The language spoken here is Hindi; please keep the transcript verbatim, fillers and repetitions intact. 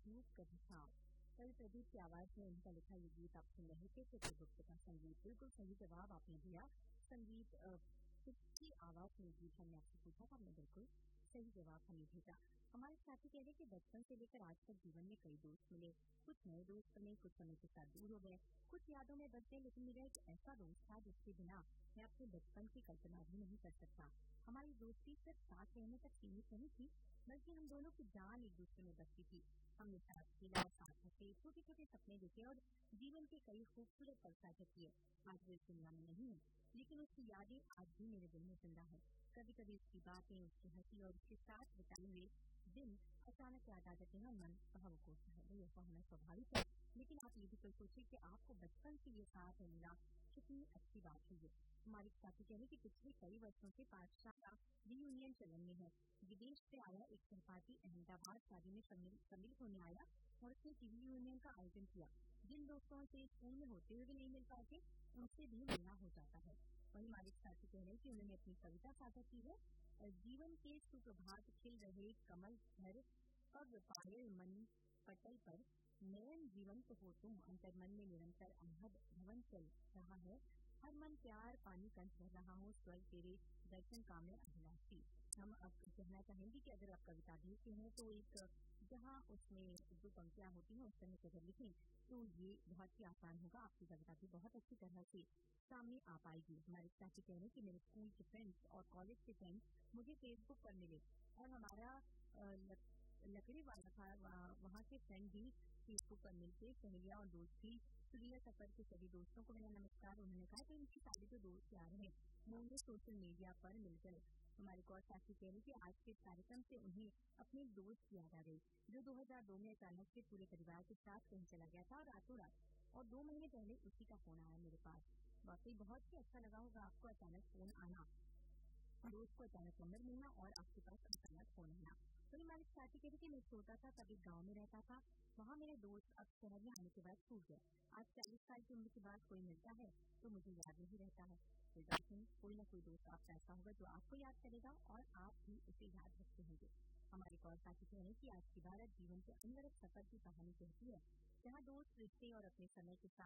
धूप कभी छाँव। कवि प्रदीप की आवाज में उनका लिखा ये गीत आप सुन रहे थे। चित्रगुप्त का संगीत, बिल्कुल सही जवाब आपने दिया। संगीत अ, किसकी आवाज में गीत हमने आपसे पूछा था, आपने बिल्कुल सही जवाब हमें भेजा। हमारे साथी कह रहे कि बचपन से लेकर आज तक जीवन में कई दोस्त मिले, कुछ नए दोस्त बने, कुछ समय के साथ दूर हो गए, कुछ यादों में बच गए, लेकिन मेरा एक ऐसा दोस्त था जिसके बिना मैं अपने बचपन की कल्पना भी नहीं कर सकता। हमारी दोस्ती सिर्फ साथ रहने तक सीमित नहीं थी, बल्कि हम दोनों की जान एक दूसरे में बसती थी। हमने साथ खेला, साथ हंसे, छोटे छोटे सपने देखे और जीवन के कई खूबसूरत पल साझा किए। आज वो इस दुनिया में नहीं है, लेकिन उसकी यादें आज भी मेरे दिल में जिंदा है। कभी कभी उसकी बातें, उसकी हंसी और उसके साथ बिताए हुए दिन अचानक याद आ जाते हैं और मन भावुक होता है। भाई ऐसा होना स्वाभाविक है, लेकिन आप ये भी तो सोचिए कि आपको बचपन से ये साथ है मिला, कितनी अच्छी बात है ये। हमारे साथी कह रहे कि पिछले कई वर्षों से पाठशाला रियूनियन चलन में है। विदेश से आया एक सहपाठी अहमदाबाद शादी में सम्मिल- सम्मिलित होने आया और उसने टीवी यूनियन का आयोजन किया। जिन दोस्तों से स्कूल में होते हुए भी नहीं मिल पाते, उनसे भी मिलना हो जाता है। वहीं मालिक साथी कह रहे हैं कि उन्होंने अपनी कविता साझा की है। अ, जीवन के सुप्रभात खिल रहे कमल घर, पग पायल मन पटल पर, नयन जीवंत हो तुम, अंतर्मन में निरंतर अनहद भवन चल रहा है, हर मन प्यार पानी कंठ भर रहा हो, स्वर्ग तेरे दर्शन का में अभिलाषी। हम अब कहना चाहेंगे कि अगर आप कविता लिखते हैं तो एक जहाँ उसमें जो पंक्तियाँ होती हैं उस तरह से अगर लिखें तो ये बहुत ही आसान होगा, आपकी कविता भी बहुत अच्छी तरह से सामने आ पाएगी। हमारे साथी कह रहे हैं कि मेरे स्कूल के फ्रेंड्स और कॉलेज के फ्रेंड्स मुझे फेसबुक पर मिले और हमारा अ, लक, लकड़ी वाला था, वहाँ वहाँ के फ्रेंड भी फेसबुक पर मिलते, सहेलियाँ और दोस्त भी। सुरिया सफर के सभी दोस्तों को मेरा नमस्कार। उन्होंने कहा कि उनके सारे जो दोस्त यार हैं वो उन्हें सोशल मीडिया पर मिल गए। हमारे और साथी कह रहे कि आज के कार्यक्रम से उन्हें अपने दोस्त की याद आ गई जो दो हज़ार दो में अचानक से पूरे परिवार के साथ कहीं चला गया था और रातों रात, और दो महीने पहले उसी का फोन आया मेरे पास। वाकई बहुत ही अच्छा लगा होगा आपको अचानक फोन आना, दोस्त को अचानक नंबर मिलना और आपके पास अचानक फोन आना। वही हमारे साथी कहते कि मैं छोटा था तभी गांव में रहता था, वहाँ मेरे दोस्त अब शहर में आने के बाद छूट गए। आज चालीस साल की उम्र के बाद कोई मिलता है तो मुझे याद नहीं रहता है। कोई बात नहीं, कोई ना कोई दोस्त आपका ऐसा होगा जो आपको याद करेगा और आप भी उसे याद रखते होंगे। हमारे और साथी कह रहे हैं कि आज की भारत जीवन के अनवरत सफर की कहानी कहती है, जहाँ दोस्त रिश्ते और अपने समय के साथ